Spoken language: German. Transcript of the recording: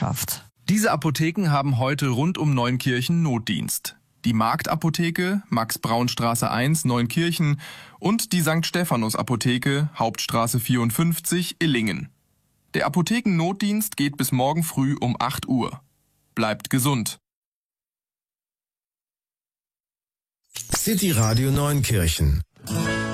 Nachbarschaft. Diese Apotheken haben heute rund um Neunkirchen Notdienst. Die Marktapotheke, Max-Braun-Straße 1, Neunkirchen und die St. Stephanus-Apotheke, Hauptstraße 54, Illingen. Der Apothekennotdienst geht bis morgen früh um 8 Uhr. Bleibt gesund. City Radio Neunkirchen.